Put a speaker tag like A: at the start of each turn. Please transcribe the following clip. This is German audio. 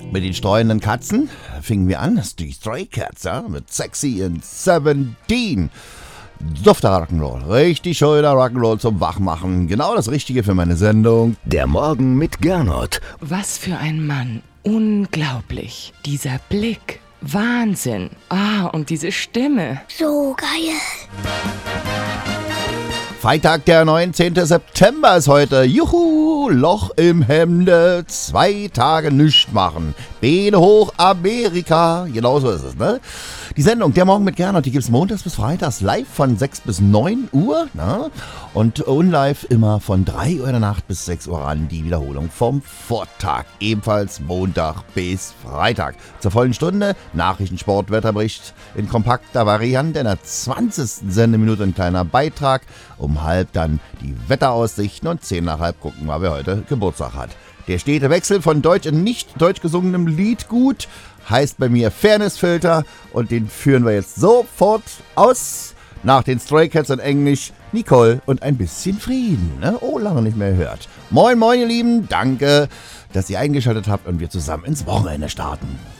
A: Mit den streunenden Katzen fingen wir an, das ist die Stray Cats, ja, mit Sexy and 17. Dufter Rock'n'Roll, richtig schöner Rock'n'Roll zum Wachmachen, genau das Richtige für meine Sendung.
B: Der Morgen mit Gernot.
C: Was für ein Mann, unglaublich, dieser Blick, Wahnsinn, und diese Stimme.
D: So geil.
A: Freitag, der 19. September ist heute. Juhu, Loch im Hemde, 2 Tage nichts machen. Beine hoch, Amerika. Genau so ist es, ne? Die Sendung, der Morgen mit Gernot, die gibt's montags bis freitags live von 6 bis 9 Uhr, ne? Und unlive immer von 3 Uhr in der Nacht bis 6 Uhr an. Die Wiederholung vom Vortag, ebenfalls Montag bis Freitag. Zur vollen Stunde, Nachrichten, Sport, Wetterbericht in kompakter Variante. In der 20. Sendeminute ein kleiner Beitrag. Um halb dann die Wetteraussichten und 10 nach halb gucken wir, wer heute Geburtstag hat. Der stete Wechsel von deutsch und nicht deutsch gesungenem Liedgut heißt bei mir Fairnessfilter und den führen wir jetzt sofort aus. Nach den Stray Cats in Englisch Nicole und ein bisschen Frieden. Ne? Oh, lange nicht mehr gehört. Moin, moin, ihr Lieben. Danke, dass ihr eingeschaltet habt und wir zusammen ins Wochenende starten.